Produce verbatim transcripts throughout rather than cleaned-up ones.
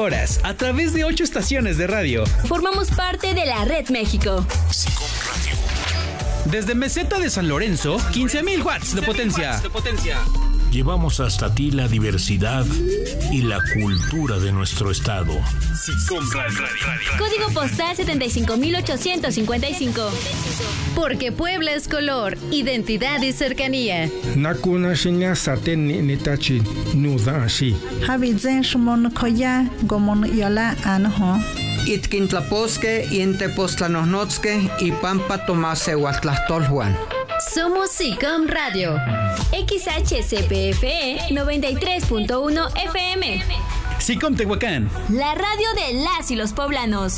horas a través de ocho estaciones de radio. Formamos parte de la Red México. SICOM Radio. Desde Meseta de San Lorenzo, quince mil watts de potencia. Llevamos hasta ti la diversidad y la cultura de nuestro estado. SICOM Radio. Código postal setenta y cinco mil ochocientos cincuenta y cinco. Porque Puebla es color, identidad y cercanía. Nakuna shinya saten ni nitachi nuda ashi. Habizen shumon koya gomon yola anho. Itkintlaposque, Intepostlanosnotzque y Pampa Tomase Huatlastolhuan. Somos SICOM Radio. X H C P F E noventa y tres punto uno F M. SICOM Tehuacán. La radio de las y los poblanos.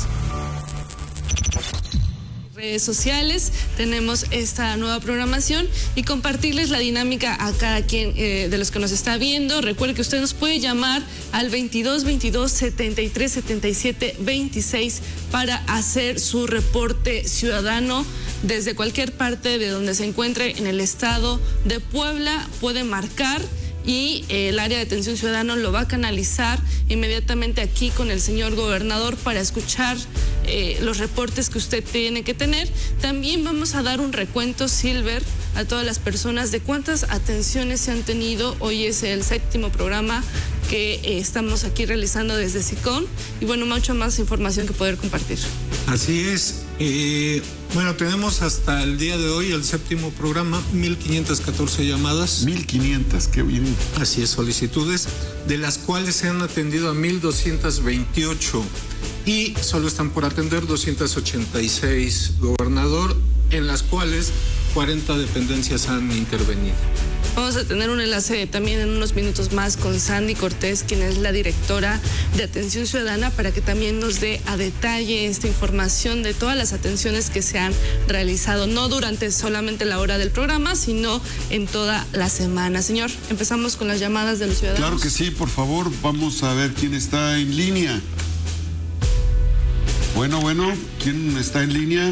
Redes sociales, tenemos esta nueva programación y compartirles la dinámica a cada quien eh, de los que nos está viendo. Recuerde que usted nos puede llamar al veintidós veintidós setenta y tres setenta y siete veintiséis para hacer su reporte ciudadano desde cualquier parte de donde se encuentre en el estado de Puebla. Puede marcar y eh, el área de atención ciudadana lo va a canalizar inmediatamente aquí con el señor gobernador para escuchar eh, los reportes que usted tiene que tener. También vamos a dar un recuento, Silver, a todas las personas de cuántas atenciones se han tenido. Hoy es el séptimo programa que eh, estamos aquí realizando desde SICOM y bueno, mucha más información que poder compartir. Así es. Eh, bueno, tenemos hasta el día de hoy, el séptimo programa, mil quinientas catorce llamadas. mil quinientas, qué bien. Así es, solicitudes, de las cuales se han atendido a mil doscientas veintiocho y solo están por atender doscientas ochenta y seis, gobernador, en las cuales cuarenta dependencias han intervenido. Vamos a tener un enlace también en unos minutos más con Sandy Cortés, quien es la directora de Atención Ciudadana, para que también nos dé a detalle esta información de todas las atenciones que se han realizado, no durante solamente la hora del programa, sino en toda la semana. Señor, empezamos con las llamadas de los ciudadanos. Claro que sí, por favor, vamos a ver quién está en línea. Bueno, bueno, ¿quién está en línea?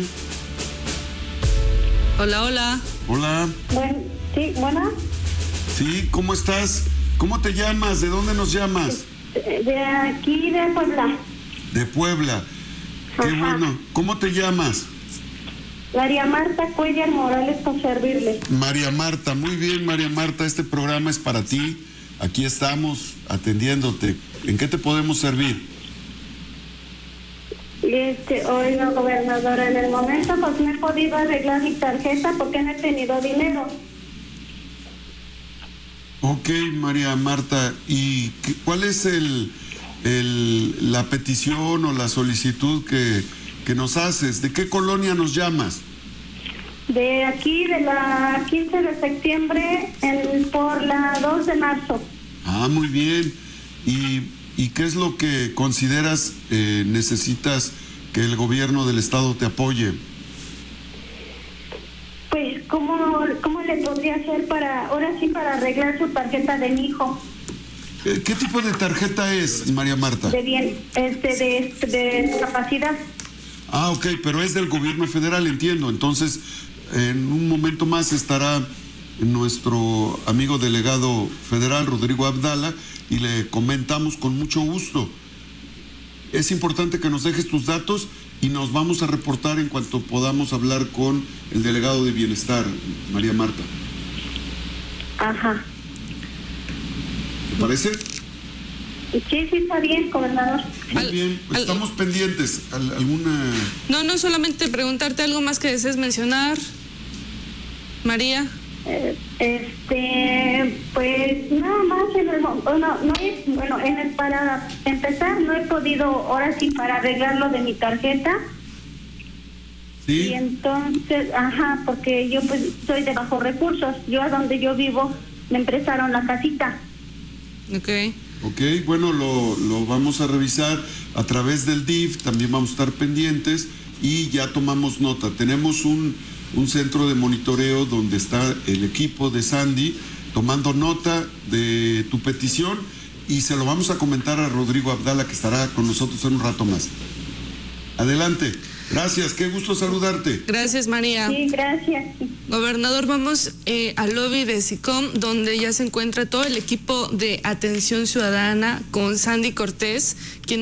Hola, hola. Hola. Bueno, sí, buena. Sí, ¿cómo estás? ¿Cómo te llamas? ¿De dónde nos llamas? De aquí, de Puebla. De Puebla. Qué Ajá. bueno. ¿Cómo te llamas? María Marta Cuellar Morales, por servirle. María Marta, muy bien, María Marta, este programa es para ti. Aquí estamos atendiéndote. ¿En qué te podemos servir? Este, oiga, gobernadora, en el momento pues no he podido arreglar mi tarjeta porque no he tenido dinero. Ok, María Marta, ¿y qué, cuál es el, el la petición o la solicitud que, que nos haces? ¿De qué colonia nos llamas? De aquí, de la quince de septiembre en, por la dos de marzo. Ah, muy bien. ¿Y, y qué es lo que consideras eh, necesitas que el gobierno del estado te apoye? Pues, ¿cómo, cómo le podría hacer para, ahora sí, para arreglar su tarjeta de mi hijo? Eh, ¿Qué tipo de tarjeta es, María Marta? De bien, este, de, de discapacidad. Ah, ok, pero es del gobierno federal, entiendo. Entonces, en un momento más estará nuestro amigo delegado federal, Rodrigo Abdala, y le comentamos con mucho gusto. Es importante que nos dejes tus datos y nos vamos a reportar en cuanto podamos hablar con el delegado de Bienestar, María Marta. Ajá. ¿Te parece? Sí, sí, está bien, gobernador. Muy bien, pues estamos pendientes. ¿Al- ¿Alguna...? No, no, solamente preguntarte algo más que desees mencionar, María. Eh, este, pues nada más en el, mo- bueno, no es, bueno, en el, para empezar no he podido ahora sí para arreglar lo de mi tarjeta. Sí. Y entonces, ajá, porque yo pues soy de bajos recursos. Yo a donde yo vivo me prestaron la casita. Ok. Ok, bueno, lo, lo vamos a revisar a través del D I F, también vamos a estar pendientes y ya tomamos nota. Tenemos un, un centro de monitoreo donde está el equipo de Sandy tomando nota de tu petición y se lo vamos a comentar a Rodrigo Abdala, que estará con nosotros en un rato más. Adelante. Gracias, qué gusto saludarte. Gracias, María. Sí, gracias. Gobernador, vamos eh, al lobby de SICOM, donde ya se encuentra todo el equipo de atención ciudadana con Sandy Cortés, quien